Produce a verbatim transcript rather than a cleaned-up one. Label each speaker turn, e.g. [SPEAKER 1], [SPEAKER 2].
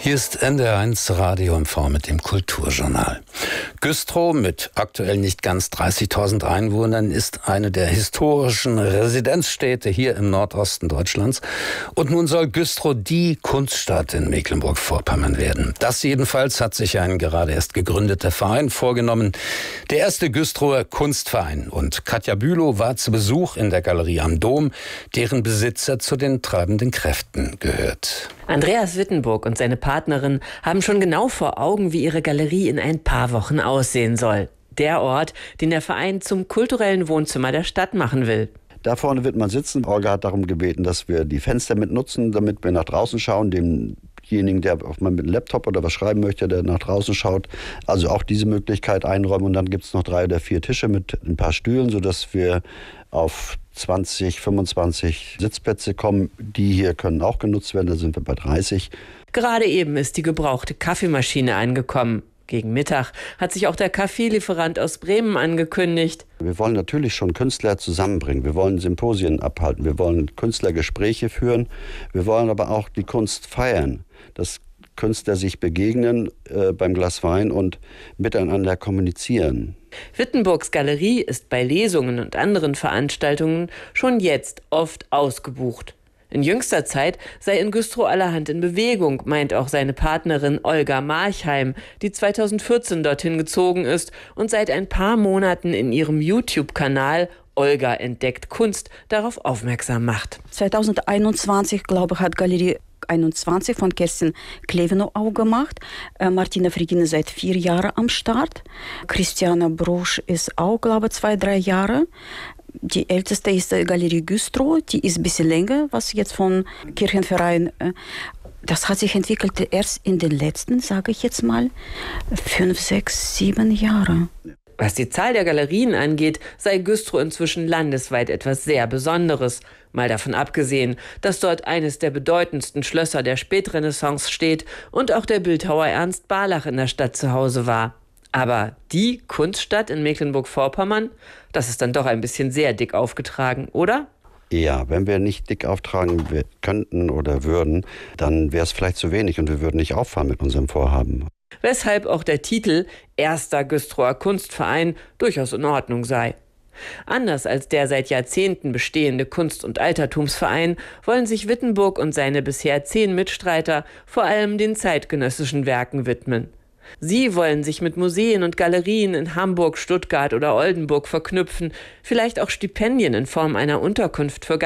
[SPEAKER 1] Hier ist N D R eins Radio M V mit dem Kulturjournal. Güstrow mit aktuell nicht ganz dreißigtausend Einwohnern ist eine der historischen Residenzstädte hier im Nordosten Deutschlands. Und nun soll Güstrow die Kunststadt in Mecklenburg-Vorpommern werden. Das jedenfalls hat sich ein gerade erst gegründeter Verein vorgenommen. Der erste Güstrower Kunstverein. Und Katja Bülow war zu Besuch in der Galerie am Dom, deren Besitzer zu den treibenden Kräften gehört.
[SPEAKER 2] Andreas Wittenburg und seine Partnerin haben schon genau vor Augen, wie ihre Galerie in ein paar Wochen aussehen soll. Der Ort, den der Verein zum kulturellen Wohnzimmer der Stadt machen will.
[SPEAKER 3] Da vorne wird man sitzen. Olga hat darum gebeten, dass wir die Fenster mit nutzen, damit wir nach draußen schauen. Demjenigen, der auf mal mit einem Laptop oder was schreiben möchte, der nach draußen schaut, also auch diese Möglichkeit einräumen. Und dann gibt es noch drei oder vier Tische mit ein paar Stühlen, sodass wir auf zwanzig, fünfundzwanzig Sitzplätze kommen. Die hier können auch genutzt werden, da sind wir bei dreißig.
[SPEAKER 2] Gerade eben ist die gebrauchte Kaffeemaschine angekommen. Gegen Mittag hat sich auch der Kaffeelieferant aus Bremen angekündigt.
[SPEAKER 3] Wir wollen natürlich schon Künstler zusammenbringen. Wir wollen Symposien abhalten. Wir wollen Künstlergespräche führen. Wir wollen aber auch die Kunst feiern. Dass Künstler sich begegnen äh, beim Glas Wein und miteinander kommunizieren.
[SPEAKER 2] Wittenburgs Galerie ist bei Lesungen und anderen Veranstaltungen schon jetzt oft ausgebucht. In jüngster Zeit sei in Güstrow allerhand in Bewegung, meint auch seine Partnerin Olga Marchheim, die zweitausendvierzehn dorthin gezogen ist und seit ein paar Monaten in ihrem YouTube-Kanal Olga entdeckt Kunst darauf aufmerksam macht.
[SPEAKER 4] zweitausendeinundzwanzig, glaube ich, hat Galerie einundzwanzig von Kerstin Klevenow auch gemacht. Äh, Martina Frigine seit vier Jahren am Start. Christiana Brosch ist auch, glaube ich, zwei, drei Jahre. Die älteste ist die Galerie Güstrow, die ist ein bisschen länger, was jetzt von Kirchenverein. Äh, das hat sich entwickelt erst in den letzten, sage ich jetzt mal, fünf, sechs, sieben Jahre.
[SPEAKER 2] Was die Zahl der Galerien angeht, sei Güstrow inzwischen landesweit etwas sehr Besonderes. Mal davon abgesehen, dass dort eines der bedeutendsten Schlösser der Spätrenaissance steht und auch der Bildhauer Ernst Barlach in der Stadt zu Hause war. Aber die Kunststadt in Mecklenburg-Vorpommern, das ist dann doch ein bisschen sehr dick aufgetragen, oder?
[SPEAKER 3] Ja, wenn wir nicht dick auftragen könnten oder würden, dann wäre es vielleicht zu wenig und wir würden nicht auffahren mit unserem Vorhaben.
[SPEAKER 2] Weshalb auch der Titel Erster Güstrower Kunstverein durchaus in Ordnung sei. Anders als der seit Jahrzehnten bestehende Kunst- und Altertumsverein wollen sich Wittenburg und seine bisher zehn Mitstreiter vor allem den zeitgenössischen Werken widmen. Sie wollen sich mit Museen und Galerien in Hamburg, Stuttgart oder Oldenburg verknüpfen, vielleicht auch Stipendien in Form einer Unterkunft für